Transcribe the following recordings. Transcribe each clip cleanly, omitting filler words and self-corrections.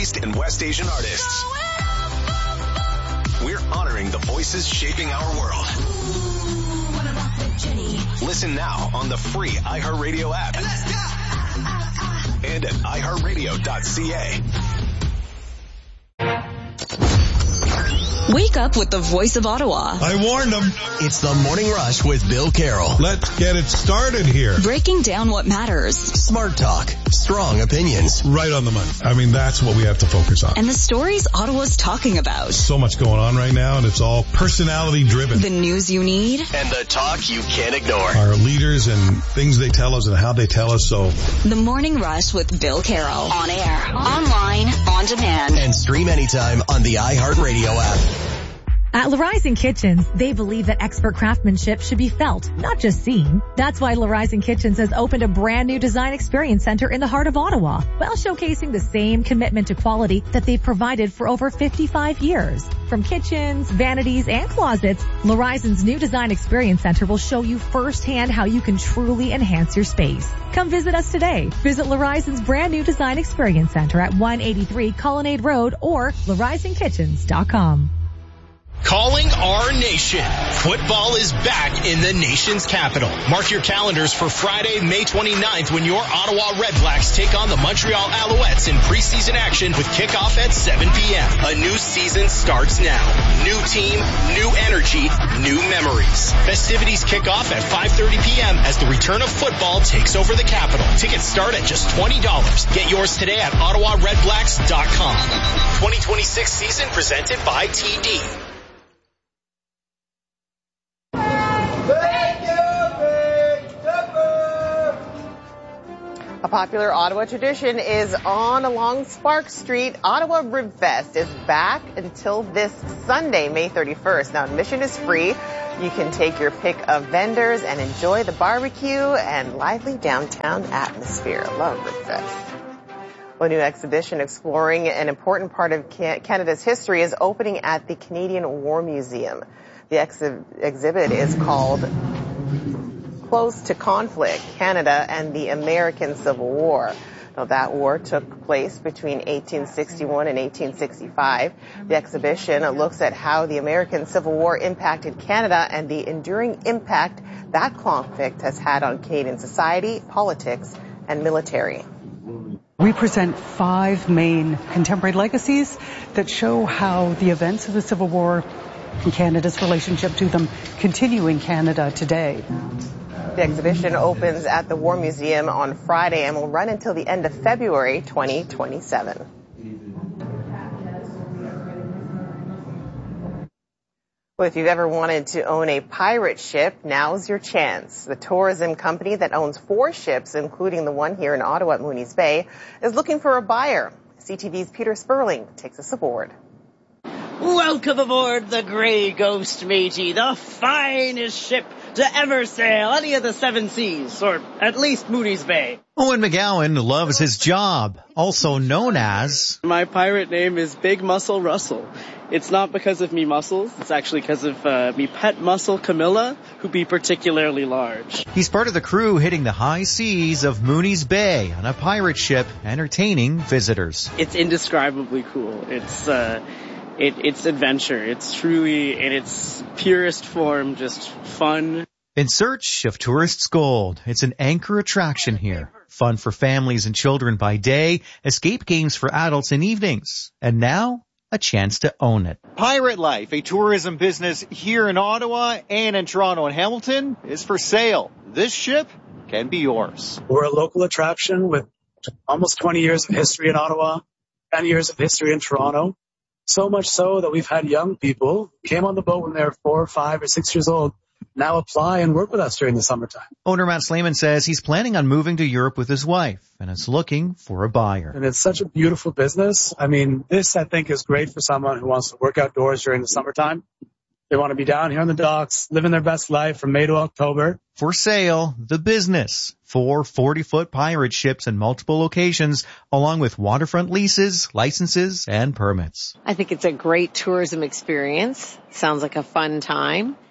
East and West Asian artists. We're honoring the voices shaping our world. Listen now on the free iHeartRadio app. And at iHeartRadio.ca. Wake up with the voice of Ottawa. I warned them. It's the Morning Rush with Bill Carroll. Let's get it started here. Breaking down what matters. Smart talk. Strong opinions. Right on the money. I mean, that's what we have to focus on. And the stories Ottawa's talking about. So much going on right now, and it's all personality driven. The news you need. And the talk you can't ignore. Our leaders and things they tell us and how they tell us so. The Morning Rush with Bill Carroll. On air, online, on demand. And stream anytime on the iHeartRadio app. At Larizon Kitchens, they believe that expert craftsmanship should be felt, not just seen. That's why Larizon Kitchens has opened a brand new design experience center in the heart of Ottawa, while showcasing the same commitment to quality that they've provided for over 55 years. From kitchens, vanities, and closets, Larizon's new design experience center will show you firsthand how you can truly enhance your space. Come visit us today. Visit Larizon's brand new design experience center at 183 Colonnade Road or LarizonKitchens.com. Calling our nation. Football is back in the nation's capital. Mark your calendars for Friday, May 29th when your Ottawa Red Blacks take on the Montreal Alouettes in preseason action with kickoff at 7 p.m. A new season starts now. New team, new energy, new memories. Festivities kick off at 5:30 p.m. as the return of football takes over the capital. Tickets start at just $20. Get yours today at OttawaRedBlacks.com. 2026 season presented by TD. A popular Ottawa tradition is on along Spark Street. Ottawa Rib Fest is back until this Sunday, May 31st. Now, admission is free. You can take your pick of vendors and enjoy the barbecue and lively downtown atmosphere. Love Rib Fest. A new exhibition exploring an important part of Canada's history is opening at the Canadian War Museum. The exhibit is called Close to Conflict, Canada and the American Civil War. Now, that war took place between 1861 and 1865. The exhibition looks at how the American Civil War impacted Canada and the enduring impact that conflict has had on Canadian society, politics, and military. We present 5 main contemporary legacies that show how the events of the Civil War and Canada's relationship to them continue in Canada today. The exhibition opens at the War Museum on Friday and will run until the end of February 2027. Well, if you've ever wanted to own a pirate ship, now's your chance. The tourism company that owns 4 ships, including the one here in Ottawa at Mooney's Bay, is looking for a buyer. CTV's Peter Sperling takes us aboard. Welcome aboard the Grey Ghost, matey, the finest ship to ever sail any of the 7 seas, or at least Mooney's Bay. Owen McGowan loves his job, also known as... My pirate name is Big Muscle Russell. It's not because of me muscles, it's actually because of me pet mussel Camilla, who be particularly large. He's part of the crew hitting the high seas of Mooney's Bay on a pirate ship, entertaining visitors. It's indescribably cool. It's adventure. It's truly, in its purest form, just fun. In search of tourists' gold, it's an anchor attraction here. Fun for families and children by day, escape games for adults in evenings, and now a chance to own it. Pirate Life, a tourism business here in Ottawa and in Toronto and Hamilton, is for sale. This ship can be yours. We're a local attraction with almost 20 years of history in Ottawa, 10 years of history in Toronto. So much so that we've had young people who came on the boat when they were 4, 5, or 6 years old now apply and work with us during the summertime. Owner Matt Slayman says he's planning on moving to Europe with his wife and is looking for a buyer. And it's such a beautiful business. I mean, this, I think, is great for someone who wants to work outdoors during the summertime. They want to be down here on the docks, living their best life from May to October. For sale, the business. 4 40-foot pirate ships in multiple locations, along with waterfront leases, licenses, and permits. I think it's a great tourism experience. Sounds like a fun time.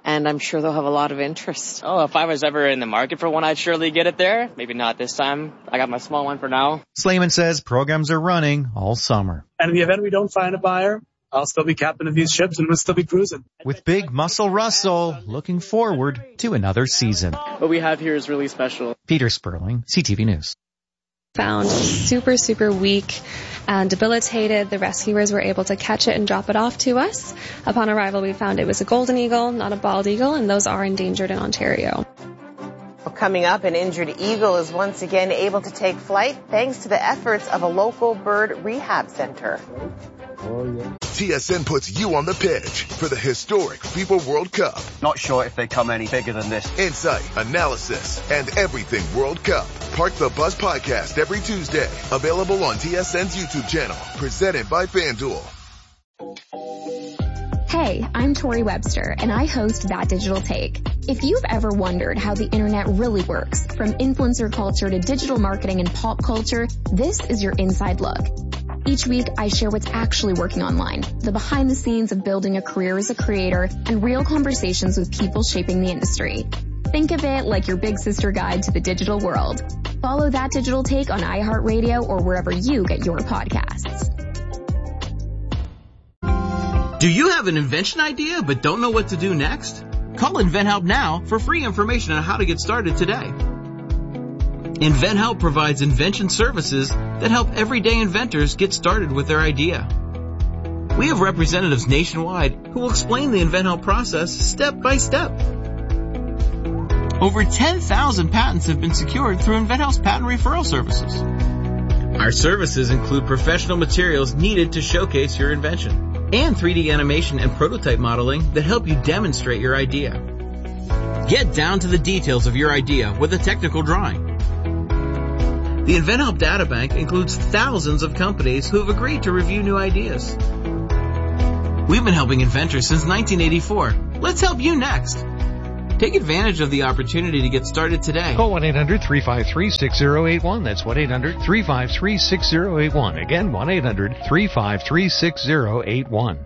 and I'm sure they'll have a lot of interest. Oh, if I was ever in the market for one, I'd surely get it there. Maybe not this time. I got my small one for now. Slayman says programs are running all summer. And in the event we don't find a buyer, I'll still be captain of these ships and we'll still be cruising. With Big Muscle Russell looking forward to another season. What we have here is really special. Peter Sperling, CTV News. Found super weak and debilitated. The rescuers were able to catch it and drop it off to us. Upon arrival, we found it was a golden eagle, not a bald eagle, and those are endangered in Ontario. Well, coming up, an injured eagle is once again able to take flight thanks to the efforts of a local bird rehab center. TSN puts you on the pitch for the historic FIFA World Cup. Not sure if they come any bigger than this. Insight, analysis, and everything World Cup. Park the Bus podcast every Tuesday. Available on TSN's YouTube channel. Presented by FanDuel. Hey, I'm Tori Webster, and I host That Digital Take. If you've ever wondered how the internet really works, from influencer culture to digital marketing and pop culture, this is your inside look. Each week, I share what's actually working online, the behind the scenes of building a career as a creator, and real conversations with people shaping the industry. Think of it like your big sister guide to the digital world. Follow That Digital Take on iHeartRadio or wherever you get your podcasts. Do you have an invention idea but don't know what to do next? Call InventHelp now for free information on how to get started today. InventHelp provides invention services that help everyday inventors get started with their idea. We have representatives nationwide who will explain the InventHelp process step by step. Over 10,000 patents have been secured through InventHelp's patent referral services. Our services include professional materials needed to showcase your invention and 3D animation and prototype modeling that help you demonstrate your idea. Get down to the details of your idea with a technical drawing. The InventHelp Databank includes thousands of companies who have agreed to review new ideas. We've been helping inventors since 1984. Let's help you next. Take advantage of the opportunity to get started today. Call 1-800-353-6081. That's 1-800-353-6081. Again, 1-800-353-6081.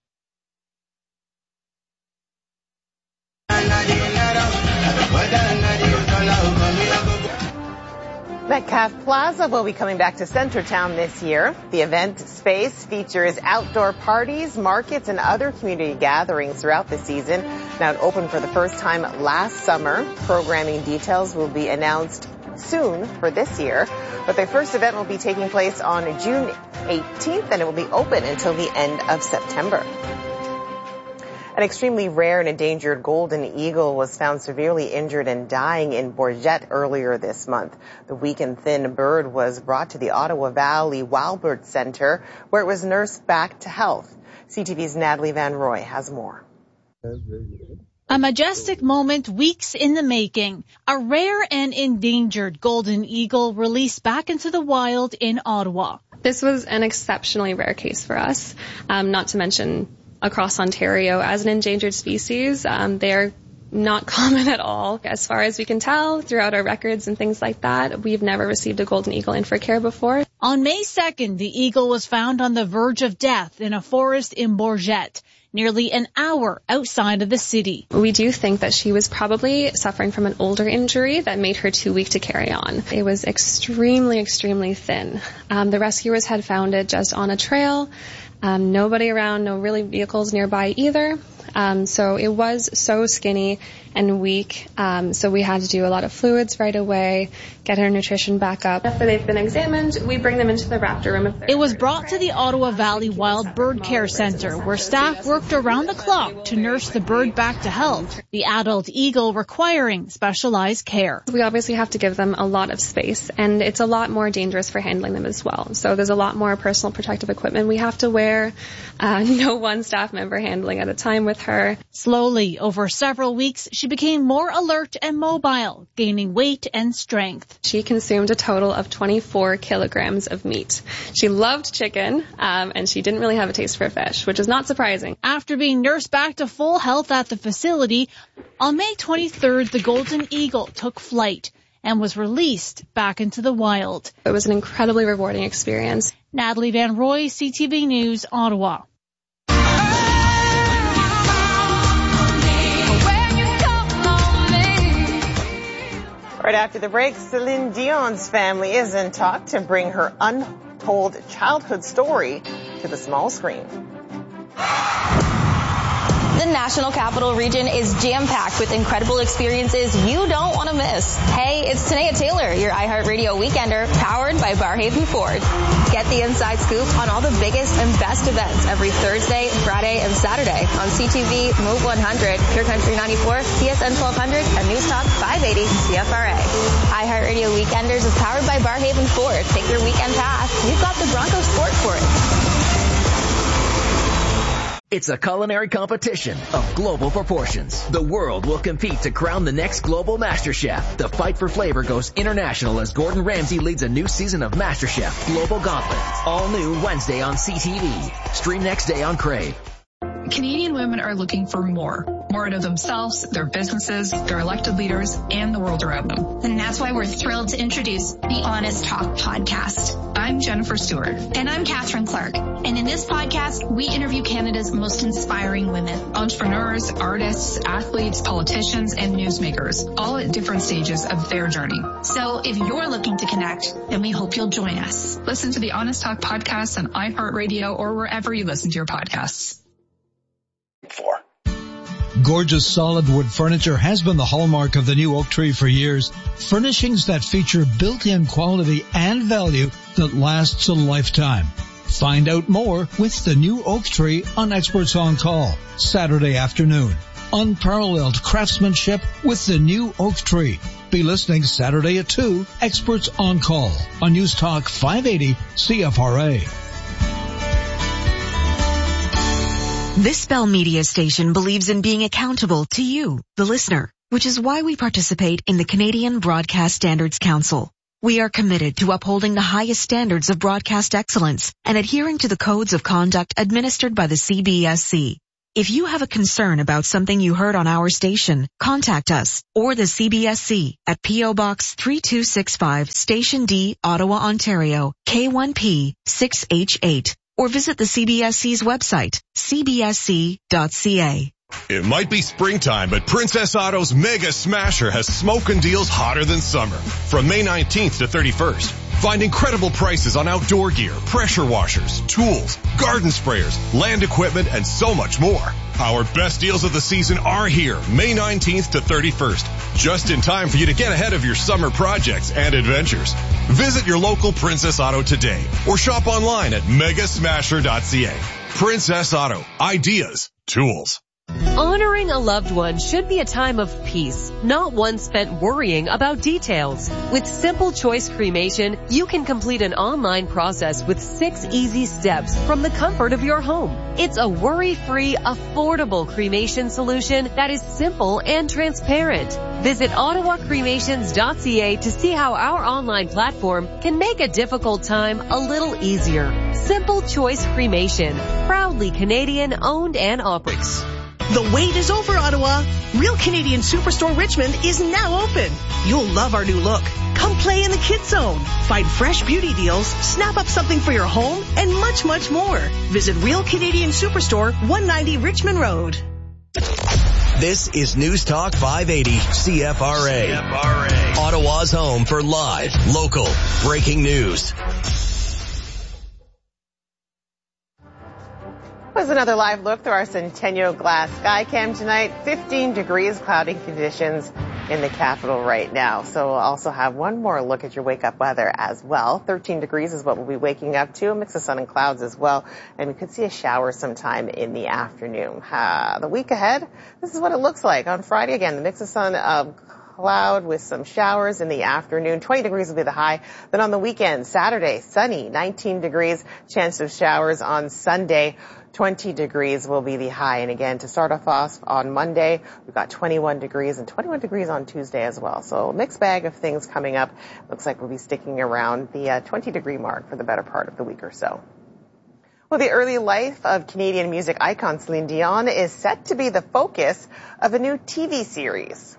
Metcalf Plaza will be coming back to Centertown this year. The event space features outdoor parties, markets, and other community gatherings throughout the season. Now it opened for the first time last summer. Programming details will be announced soon for this year. But their first event will be taking place on June 18th, and it will be open until the end of September. An extremely rare and endangered golden eagle was found severely injured and dying in Bourget earlier this month. The weak and thin bird was brought to the Ottawa Valley Wildbird Center, where it was nursed back to health. CTV's Natalie Van Roy has more. A majestic moment weeks in the making. A rare and endangered golden eagle released back into the wild in Ottawa. This was an exceptionally rare case for us, not to mention across Ontario as an endangered species. They're not common at all. As far as we can tell, throughout our records and things like that, we've never received a golden eagle in for care before. On May 2nd, the eagle was found on the verge of death in a forest in Bourget, nearly an hour outside of the city. We do think that she was probably suffering from an older injury that made her too weak to carry on. It was extremely thin. The rescuers had found it just on a trail. Nobody around, no really vehicles nearby either. So it was so skinny and weak. So we had to do a lot of fluids right away, get her nutrition back up. After they've been examined, we bring them into the raptor room. It was brought to the Ottawa Valley Wild Bird Care Center, where staff worked around the clock to nurse the bird back to health, the adult eagle requiring specialized care. We obviously have to give them a lot of space, and it's a lot more dangerous for handling them as well. So there's a lot more personal protective equipment we have to wear. No one staff member handling at a time with her. Slowly, over several weeks, she became more alert and mobile, gaining weight and strength. She consumed a total of 24 kilograms of meat. She loved chicken, and she didn't really have a taste for fish, which is not surprising. After being nursed back to full health at the facility, on May 23rd, the golden eagle took flight and was released back into the wild. It was an incredibly rewarding experience. Natalie Van Roy, CTV News, Ottawa. Right after the break, Celine Dion's family is in talk to bring her untold childhood story to the small screen. The National Capital Region is jam-packed with incredible experiences you don't want to miss. Hey, it's Tanea Taylor, your iHeartRadio Weekender, powered by Barhaven Ford. Get the inside scoop on all the biggest and best events every Thursday, Friday, and Saturday on CTV, Move 100, Pure Country 94, TSN 1200, and News Talk 580 CFRA. iHeartRadio Weekenders is powered by Barhaven Ford. Take your weekend path. We've got the Bronco Sport for it. It's a culinary competition of global proportions. The world will compete to crown the next global MasterChef. The fight for flavor goes international as Gordon Ramsay leads a new season of MasterChef Global Gauntlet. All new Wednesday on CTV. Stream next day on Crave. Canadian women are looking for more out of themselves, their businesses, their elected leaders, and the world around them. And that's why we're thrilled to introduce the Honest Talk podcast. I'm Jennifer Stewart. And I'm Catherine Clark. And in this podcast, we interview Canada's most inspiring women. Entrepreneurs, artists, athletes, politicians, and newsmakers, all at different stages of their journey. So if you're looking to connect, then we hope you'll join us. Listen to the Honest Talk podcast on iHeartRadio or wherever you listen to your podcasts. Gorgeous solid wood furniture has been the hallmark of the new Oak Tree for years. Furnishings that feature built-in quality and value that lasts a lifetime. Find out more with the new Oak Tree on Experts on Call, Saturday afternoon. Unparalleled craftsmanship with the new Oak Tree. Be listening Saturday at 2, Experts on Call on News Talk 580 CFRA. This Bell Media station believes in being accountable to you, the listener, which is why we participate in the Canadian Broadcast Standards Council. We are committed to upholding the highest standards of broadcast excellence and adhering to the codes of conduct administered by the CBSC. If you have a concern about something you heard on our station, contact us or the CBSC at P.O. Box 3265, Station D, Ottawa, Ontario, K1P 6H8. Or visit the CBSC's website, cbsc.ca. It might be springtime, but Princess Auto's Mega Smasher has smoking deals hotter than summer. From May 19th to 31st, find incredible prices on outdoor gear, pressure washers, tools, garden sprayers, land equipment, and so much more. Our best deals of the season are here, May 19th to 31st, just in time for you to get ahead of your summer projects and adventures. Visit your local Princess Auto today or shop online at megasmasher.ca. Princess Auto. Ideas. Tools. Honoring a loved one should be a time of peace, not one spent worrying about details. With Simple Choice Cremation, you can complete an online process with 6 easy steps from the comfort of your home. It's a worry-free, affordable cremation solution that is simple and transparent. Visit ottawacremations.ca to see how our online platform can make a difficult time a little easier. Simple Choice Cremation, proudly Canadian owned and operated. The wait is over, Ottawa. Real Canadian Superstore Richmond is now open. You'll love our new look. Come play in the Kids Zone. Find fresh beauty deals, snap up something for your home, and much, much more. Visit Real Canadian Superstore, 190 Richmond Road. This is News Talk 580 CFRA. Ottawa's home for live, local, breaking news. Was another live look through our Centennial Glass Skycam tonight. 15 degrees cloudy conditions in the capital right now. So we'll also have one more look at your wake-up weather as well. 13 degrees is what we'll be waking up to. A mix of sun and clouds as well. And we could see a shower sometime in the afternoon. The week ahead, this is what it looks like. On Friday, again, the mix of sun cloud with some showers in the afternoon. 20 degrees will be the high. Then on the weekend, Saturday, sunny, 19 degrees, chance of showers on Sunday. 20 degrees will be the high. And again, to start off on Monday, we've got 21 degrees and 21 degrees on Tuesday as well. So a mixed bag of things coming up. Looks like we'll be sticking around the 20-degree mark for the better part of the week or so. Well, the early life of Canadian music icon Celine Dion is set to be the focus of a new TV series.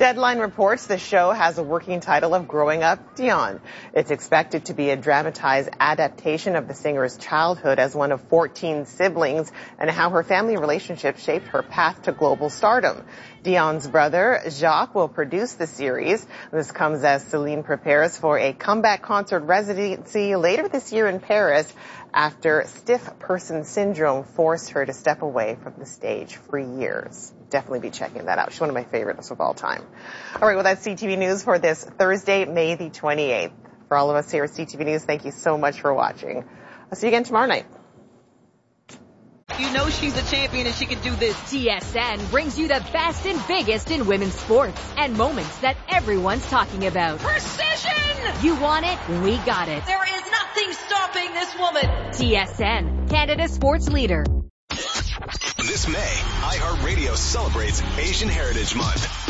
Deadline reports the show has a working title of Growing Up Dion. It's expected to be a dramatized adaptation of the singer's childhood as one of 14 siblings and how her family relationship shaped her path to global stardom. Dion's brother, Jacques, will produce the series. This comes as Celine prepares for a comeback concert residency later this year in Paris after stiff person syndrome forced her to step away from the stage for years. Definitely be checking that out. She's one of my favorites of all time. All right, well, that's CTV News for this Thursday, May the 28th. For all of us here at CTV News, thank you so much for watching. I'll see you again tomorrow night. You know she's a champion and she can do this. TSN brings you the best and biggest in women's sports and moments that everyone's talking about. Precision! You want it? We got it. There is nothing stopping this woman. TSN, Canada's sports leader. This May, iHeartRadio celebrates Asian Heritage Month.